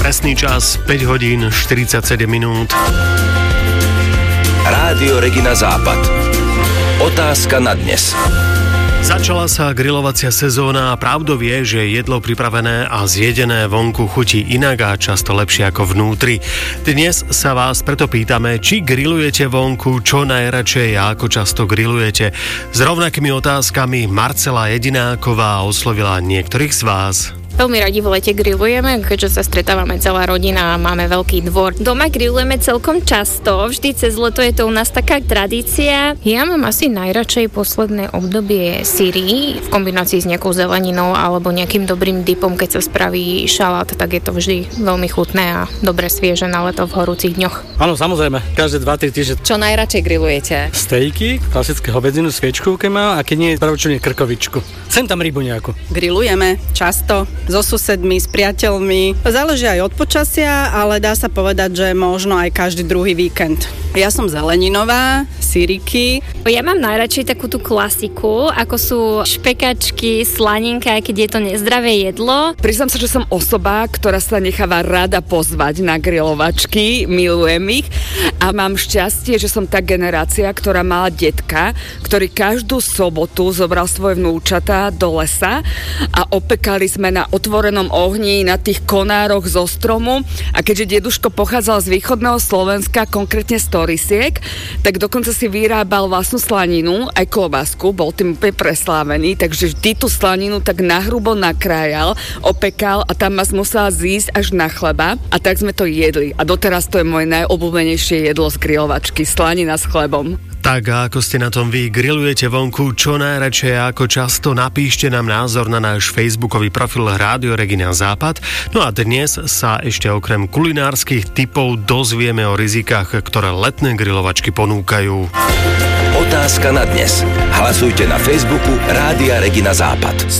Presný čas 5 hodín 47 minút. Rádio Regina Západ. Otázka na dnes. Začala sa grilovacia sezóna a pravdou je, že jedlo pripravené a zjedené vonku chutí inak a často lepšie ako vnútri. Dnes sa vás preto pýtame, či grillujete vonku, čo najradšej a ako často grillujete. S rovnakými otázkami Marcela Jedináková oslovila niektorých z vás. Veľmi radi v lete grillujeme, keďže sa stretávame celá rodina a máme veľký dvor. Doma grillujeme celkom často, vždy cez leto je to u nás taká tradícia. Ja mám asi najradšej posledné obdobie syry v kombinácii s nejakou zeleninou alebo nejakým dobrým dipom, keď sa spraví šalát, tak je to vždy veľmi chutné a dobre svieže na leto v horúcich dňoch. Áno, samozrejme, každé 2-3 týždne. Čo najradšej grillujete? Stejky, klasické hovedzinu, sviečku, keď má, a keď nie, pravčenie krkovičku. Sem tam rybu nejakú. Grillujeme často so susedmi, s priateľmi. Záleží aj od počasia, ale dá sa povedať, že možno aj každý druhý víkend. Ja som zeleninová, syriky. Ja mám najradšej takú tú klasiku, ako sú špekačky, slaninka, keď je to nezdravé jedlo. Priznám sa, že som osoba, ktorá sa necháva rada pozvať na grilovačky, milujem ich a mám šťastie, že som tá generácia, ktorá mala detka, ktorý každú sobotu zobral svoje vnúčatá do lesa a opekali sme na otvorenom ohni na tých konároch zo stromu a keďže deduško pochádzal z východného Slovenska, konkrétne z Torisiek, tak dokonca si vyrábal vlastnú slaninu, aj klobásku, bol tým úplne preslávený, takže vždy tú slaninu tak nahrubo nakrájal, opekal a tam mas musela zísť až na chleba a tak sme to jedli a doteraz to je moje najobľúbenejšie jedlo z grilovačky, slanina s chlebom. Tak a ako ste na tom vy, grillujete vonku, čo najradšej a ako často, napíšte nám názor na náš facebookový profil Rádio Regina Západ. No a dnes sa ešte okrem kulinárskych tipov dozvieme o rizikách, ktoré letné grilovačky ponúkajú. Otázka na dnes. Hlasujte na Facebooku Rádia Regina Západ.